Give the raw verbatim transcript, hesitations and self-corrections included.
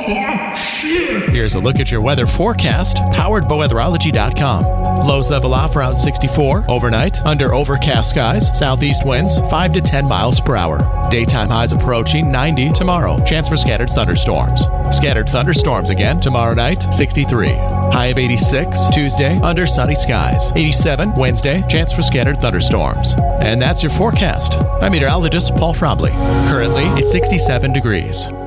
Oh, shit. Here's a look at your weather forecast, powered by weatherology dot com. Lows level off around sixty-four. Overnight, under overcast skies, southeast winds five to ten miles per hour. Daytime highs approaching ninety tomorrow. Chance for scattered thunderstorms. Scattered thunderstorms again tomorrow night, sixty-three. High of eighty-six. Tuesday, under sunny skies. eighty-seven. Wednesday, chance for scattered thunderstorms. And that's your forecast. I'm meteorologist Paul Frombley. Currently, it's sixty-seven degrees.